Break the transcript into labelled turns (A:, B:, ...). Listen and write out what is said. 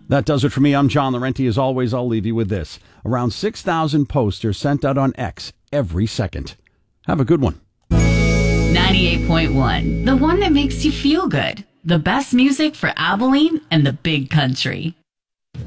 A: That does it for me. I'm John Laurenti. As always, I'll leave you with this. Around 6,000 posts are sent out on X every second. Have a good one.
B: 98.1, the one that makes you feel good. The best music for Abilene and the Big Country.